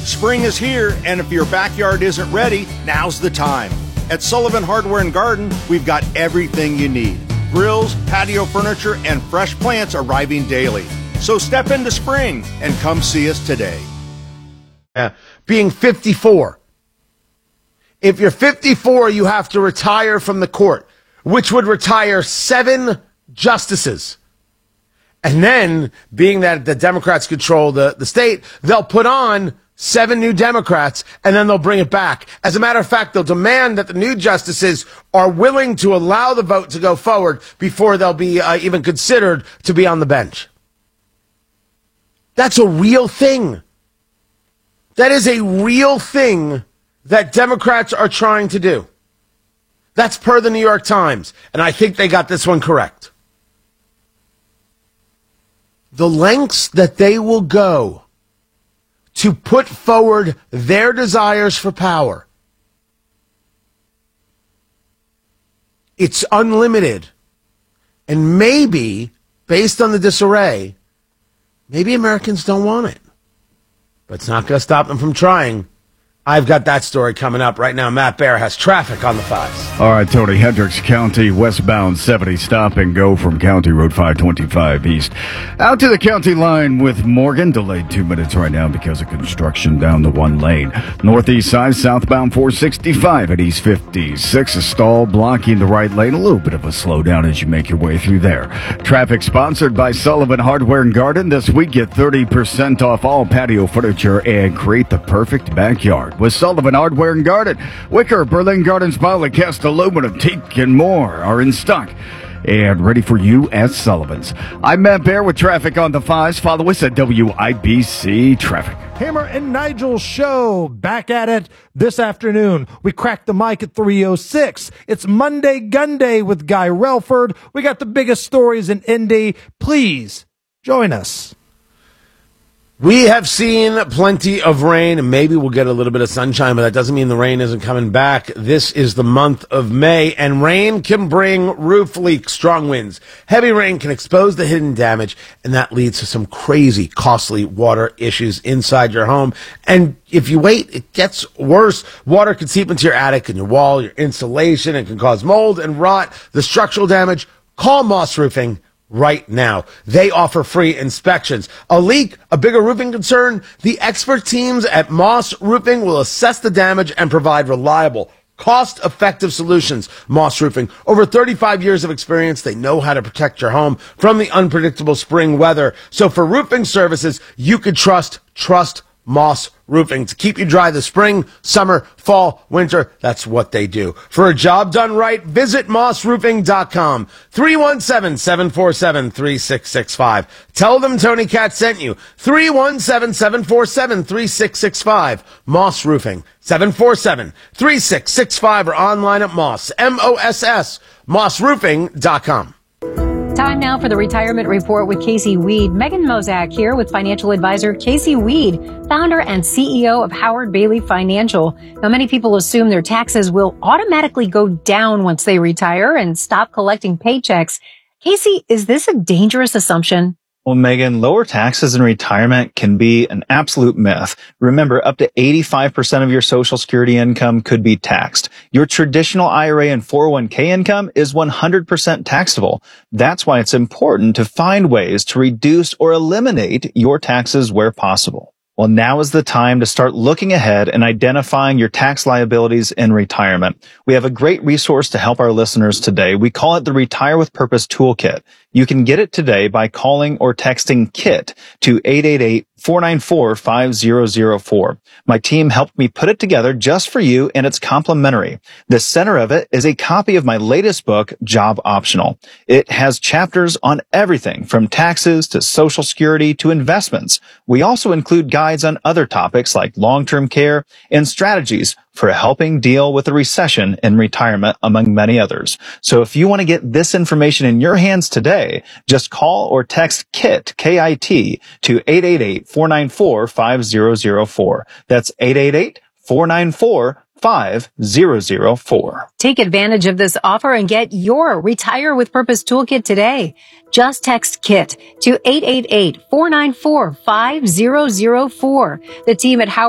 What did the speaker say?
Spring is here, and if your backyard isn't ready, now's the time. At Sullivan Hardware and Garden, we've got everything you need. Grills, patio furniture, and fresh plants arriving daily. So step into spring and come see us today. Being 54. If you're 54, you have to retire from the court, which would retire 7 justices. And then, being that the Democrats control the state, they'll put on 7 new Democrats, and then they'll bring it back. As a matter of fact, they'll demand that the new justices are willing to allow the vote to go forward before they'll be even considered to be on the bench. That's a real thing. That is a real thing that Democrats are trying to do. That's per the New York Times, and I think they got this one correct. The lengths that they will go to put forward their desires for power, it's unlimited. And maybe, based on the disarray, maybe Americans don't want it. But it's not going to stop them from trying. I've got that story coming up right now. Matt Bear has traffic on the 5s. All right, Tony. Hendricks County, westbound 70, stop and go from County Road 525 east. Out to the county line with Morgan, delayed 2 minutes right now because of construction down the 1 lane. Northeast side, southbound 465 at East 56, a stall blocking the right lane. A little bit of a slowdown as you make your way through there. Traffic sponsored by Sullivan Hardware and Garden. This week, get 30% off all patio furniture and create the perfect backyard with Sullivan Hardware and Garden. Wicker, Berlin Gardens, polycast aluminum, teak, and more are in stock and ready for you at Sullivan's. I'm Matt Bear with traffic on the 5s. Follow us at WIBC Traffic. Hammer and Nigel show back at it this afternoon. We cracked the mic at 3:06. It's Monday Gun Day with Guy Relford. We got the biggest stories in Indy. Please join us. We have seen plenty of rain, and maybe we'll get a little bit of sunshine, but that doesn't mean the rain isn't coming back. This is the month of May, and rain can bring roof leaks, strong winds. Heavy rain can expose the hidden damage, and that leads to some crazy, costly water issues inside your home. And if you wait, it gets worse. Water can seep into your attic and your wall, your insulation, and can cause mold and rot. The structural damage, call Moss Roofing right now. They offer free inspections. A leak, a bigger roofing concern? The expert teams at Moss Roofing will assess the damage and provide reliable, cost-effective solutions. Moss Roofing, over 35 years of experience. They know how to protect your home from the unpredictable spring weather. So for roofing services, you could trust Moss Roofing to keep you dry this spring, summer, fall, winter. That's what they do. For a job done right, visit mossroofing.com. 317-747-3665. Tell them Tony Katz sent you. 317-747-3665. Moss Roofing. 747-3665 or online at Moss, M-O-S-S, mossroofing.com. Time now for the Retirement Report with Casey Weed. Megan Mozak here with financial advisor Casey Weed, founder and CEO of Howard Bailey Financial. Now, many people assume their taxes will automatically go down once they retire and stop collecting paychecks. Casey, is this a dangerous assumption? Well, Megan, lower taxes in retirement can be an absolute myth. Remember, up to 85% of your Social Security income could be taxed. Your traditional IRA and 401k income is 100% taxable. That's why it's important to find ways to reduce or eliminate your taxes where possible. Well, now is the time to start looking ahead and identifying your tax liabilities in retirement. We have a great resource to help our listeners today. We call it the Retire with Purpose Toolkit. You can get it today by calling or texting KIT to 888-494-5004. My team helped me put it together just for you, and it's complimentary. The center of it is a copy of my latest book, Job Optional. It has chapters on everything from taxes to Social Security to investments. We also include guides on other topics like long-term care and strategies for helping deal with a recession in retirement, among many others. So if you want to get this information in your hands today, just call or text KIT, K-I-T, to 888-494-5004. That's 888-494-5004. Take advantage of this offer and get your Retire with Purpose Toolkit today. Just text KIT to 888-494-5004. The team at Howard